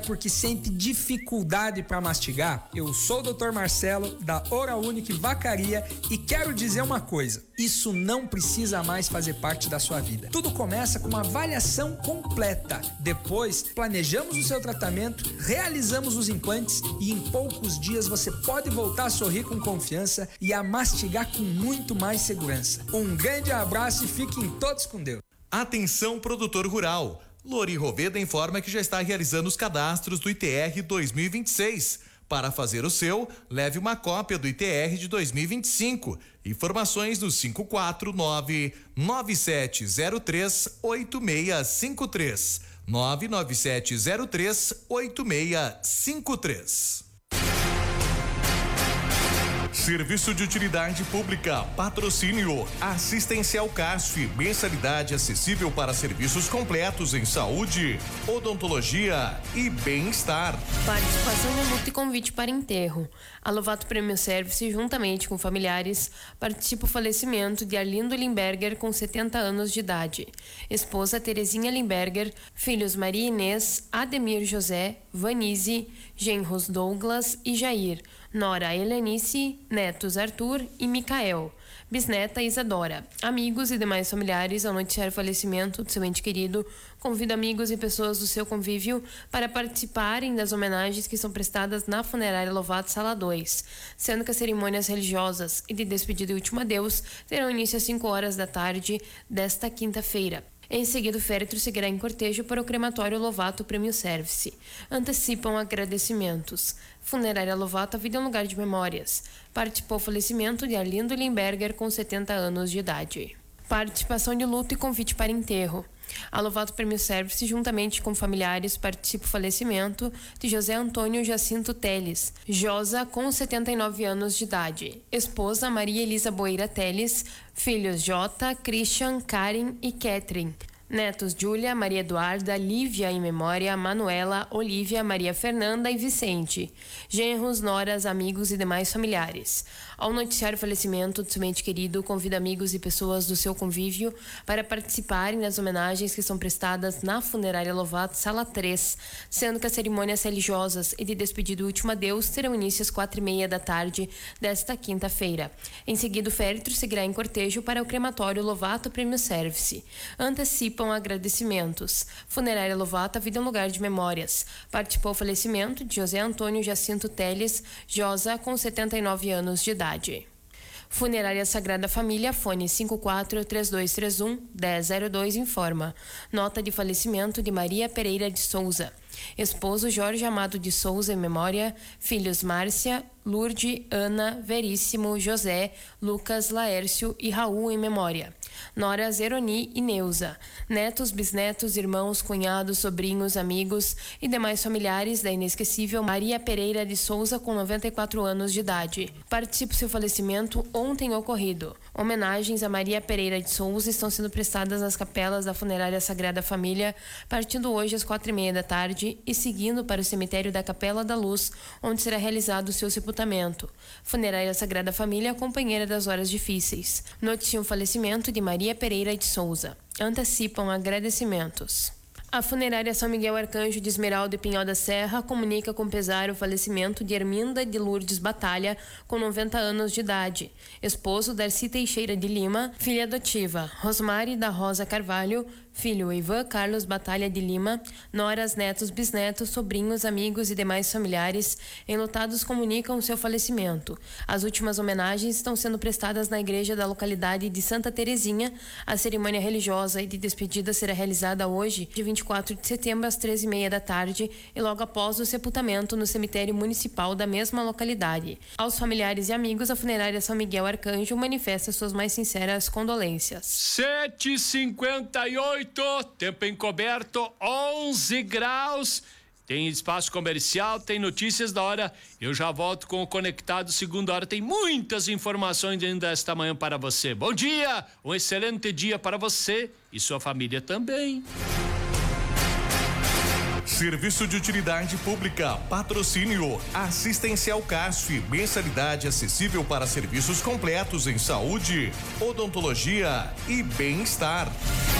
porque sente dificuldade para mastigar? Eu sou o Dr. Marcelo, da Oral Unique Vacaria, e quero dizer uma coisa: isso não precisa mais fazer parte da sua vida. Tudo começa com uma avaliação completa. Depois, planejamos o seu tratamento, realizamos os implantes e em poucos dias você pode voltar a sorrir com confiança e a mastigar com muito mais segurança. Um grande abraço e fiquem todos com Deus. Atenção, produtor rural. Lori Roveda informa que já está realizando os cadastros do ITR 2026. Para fazer o seu, leve uma cópia do ITR de 2025. Informações no 549-9703-8653. 99703-8653. Serviço de utilidade pública, patrocínio, Assistencial CASF, mensalidade acessível para serviços completos em saúde, odontologia e bem-estar. Participação no luto e convite para enterro. A Lovato Premium Service, juntamente com familiares, participa o falecimento de Arlindo Limberger, com 70 anos de idade. Esposa Terezinha Limberger, filhos Maria Inês, Ademir José, Vanise, genros Douglas e Jair, nora Helenice, netos Arthur e Micael, bisneta Isadora. Amigos e demais familiares, ao noticiar o falecimento do seu ente querido, convido amigos e pessoas do seu convívio para participarem das homenagens que são prestadas na Funerária Lovato Sala 2, sendo que as cerimônias religiosas e de despedida e último adeus terão início às 5 horas da tarde desta quinta-feira. Em seguida, o féretro seguirá em cortejo para o crematório Lovato Premium Service. Antecipam agradecimentos. Funerária Lovato, a vida é um lugar de memórias. Participou o falecimento de Arlindo Limberger, com 70 anos de idade. Participação de luto e convite para enterro. A Lovato Premium Service, juntamente com familiares, participa o falecimento de José Antônio Jacinto Teles, Josa, com 79 anos de idade. Esposa Maria Elisa Boeira Teles, filhos Jota, Christian, Karen e Catherine. Netos Júlia, Maria Eduarda, Lívia em memória, Manuela, Olívia, Maria Fernanda e Vicente. Genros, noras, amigos e demais familiares. Ao noticiar o falecimento do seu ente querido, convida amigos e pessoas do seu convívio para participarem das homenagens que são prestadas na Funerária Lovato Sala 3, sendo que as cerimônias religiosas e de despedida e último adeus terão início às 4:30 da tarde desta quinta-feira. Em seguida, o féretro seguirá em cortejo para o crematório Lovato Premium Service. Antecipa agradecimentos. Funerária Lovato, a vida é um lugar de memórias. Participou o falecimento de José Antônio Jacinto Teles, Josa, com 79 anos de idade. Funerária Sagrada Família, fone 54-3231-1002, informa. Nota de falecimento de Maria Pereira de Souza. Esposo Jorge Amado de Souza, em memória. Filhos Márcia, Lourdes, Ana, Veríssimo, José, Lucas, Laércio e Raul, em memória. Nora Zeroni e Neuza. Netos, bisnetos, irmãos, cunhados, sobrinhos, amigos e demais familiares da inesquecível Maria Pereira de Souza, com 94 anos de idade. Participa do seu falecimento ontem ocorrido. Homenagens a Maria Pereira de Souza estão sendo prestadas nas capelas da Funerária Sagrada Família, partindo hoje às 4:30 da tarde e seguindo para o cemitério da Capela da Luz, onde será realizado o seu sepultamento. Funerária Sagrada Família, companheira das horas difíceis. Noticiam o falecimento de Maria Pereira de Souza. Antecipam agradecimentos. A Funerária São Miguel Arcanjo de Esmeralda e Pinhal da Serra comunica com pesar o falecimento de Herminda de Lourdes Batalha, com 90 anos de idade. Esposo Darcy Teixeira de Lima, filha adotiva Rosmari da Rosa Carvalho, filho Ivan Carlos Batalha de Lima, noras, netos, bisnetos, sobrinhos, amigos e demais familiares enlutados comunicam o seu falecimento. As últimas homenagens estão sendo prestadas na igreja da localidade de Santa Terezinha. A cerimônia religiosa e de despedida será realizada hoje, de 24 de setembro, às 13:30 da tarde, e logo após o sepultamento no cemitério municipal da mesma localidade. Aos familiares e amigos, a Funerária São Miguel Arcanjo manifesta suas mais sinceras condolências. 7h58, tempo encoberto, 11 graus. Tem espaço comercial, tem notícias da hora. Eu já volto com o Conectado Segunda Hora. Tem muitas informações ainda esta manhã para você. Bom dia, um excelente dia para você e sua família também. Serviço de utilidade pública, patrocínio, Assistencial CASF, mensalidade acessível para serviços completos em saúde, odontologia e bem-estar.